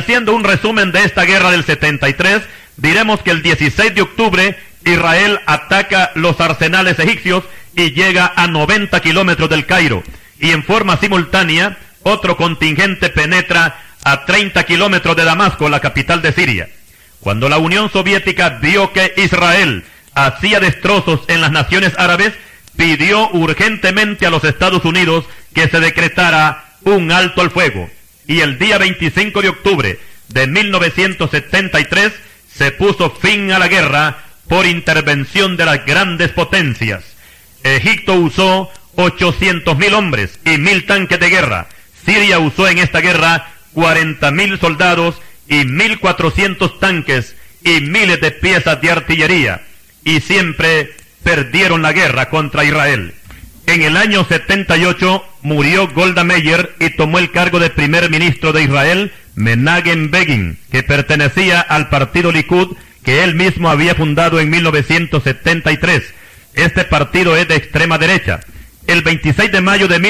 haciendo un resumen de esta guerra del 73, diremos que el 16 de octubre Israel ataca los arsenales egipcios y llega a 90 kilómetros del Cairo. Y en forma simultánea, otro contingente penetra a 30 kilómetros de Damasco, la capital de Siria. Cuando la Unión Soviética vio que Israel hacía destrozos en las naciones árabes, pidió urgentemente a los Estados Unidos que se decretara un alto al fuego. Y el día 25 de octubre de 1973 se puso fin a la guerra por intervención de las grandes potencias. Egipto usó 800.000 hombres y 1.000 tanques de guerra. Siria usó en esta guerra 40.000 soldados y 1.400 tanques y miles de piezas de artillería. Y siempre perdieron la guerra contra Israel. En el año 78 murió Golda Meir y tomó el cargo de primer ministro de Israel Menachem Begin, que pertenecía al partido Likud, que él mismo había fundado en 1973. Este partido es de extrema derecha. El 26 de mayo de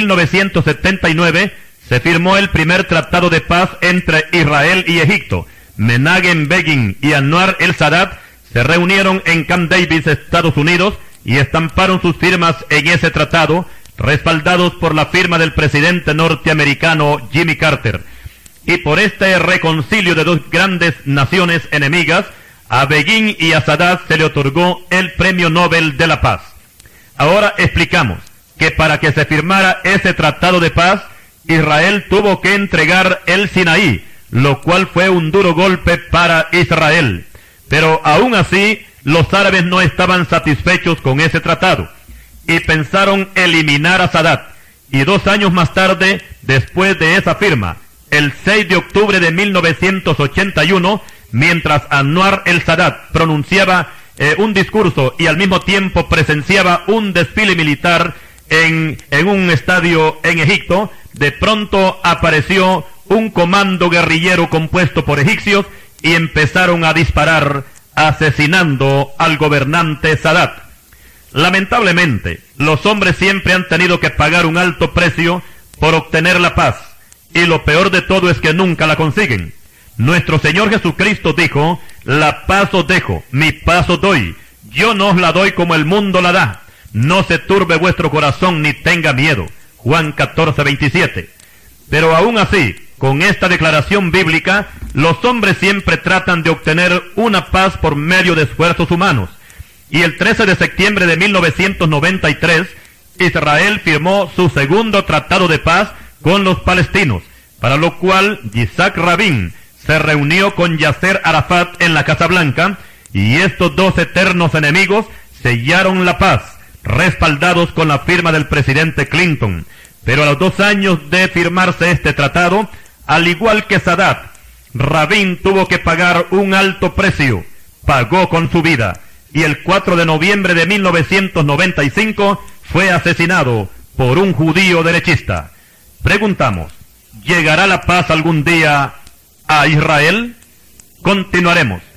1979 se firmó el primer tratado de paz entre Israel y Egipto. Menachem Begin y Anwar el-Sadat se reunieron en Camp David, Estados Unidos, y estamparon sus firmas en ese tratado, respaldados por la firma del presidente norteamericano Jimmy Carter. Y por este reconcilio de dos grandes naciones enemigas, a Begin y a Sadat se le otorgó el Premio Nobel de la Paz. Ahora explicamos que para que se firmara ese tratado de paz, Israel tuvo que entregar el Sinaí, lo cual fue un duro golpe para Israel. Pero aún así, los árabes no estaban satisfechos con ese tratado y pensaron eliminar a Sadat. Y 2 años más tarde, después de esa firma, el 6 de octubre de 1981, mientras Anwar el-Sadat pronunciaba un discurso y al mismo tiempo presenciaba un desfile militar en un estadio en Egipto, de pronto apareció un comando guerrillero compuesto por egipcios y empezaron a disparar, asesinando al gobernante Sadat. Lamentablemente, los hombres siempre han tenido que pagar un alto precio por obtener la paz, y lo peor de todo es que nunca la consiguen. Nuestro Señor Jesucristo dijo: la paz os dejo, mi paz os doy, yo no os la doy como el mundo la da, no se turbe vuestro corazón ni tenga miedo. Juan 14:27. Pero aún así, con esta declaración bíblica, los hombres siempre tratan de obtener una paz por medio de esfuerzos humanos. Y el 13 de septiembre de 1993, Israel firmó su segundo tratado de paz con los palestinos, para lo cual Yitzhak Rabin se reunió con Yasser Arafat en la Casa Blanca, y estos dos eternos enemigos sellaron la paz, respaldados con la firma del presidente Clinton. Pero a los 2 años de firmarse este tratado, al igual que Sadat, Rabin tuvo que pagar un alto precio, pagó con su vida, y el 4 de noviembre de 1995 fue asesinado por un judío derechista. Preguntamos, ¿llegará la paz algún día a Israel? Continuaremos.